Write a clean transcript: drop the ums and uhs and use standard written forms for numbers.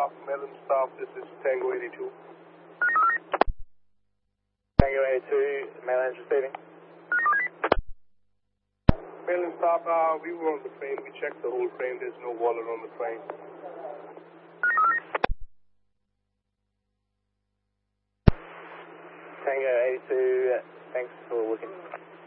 Melon Staff, this is Tango 82. Tango 82, mainland receiving. Melon Staff, we were on the train. We checked the whole train. There's no wallet on the train. Tango 82, thanks for looking.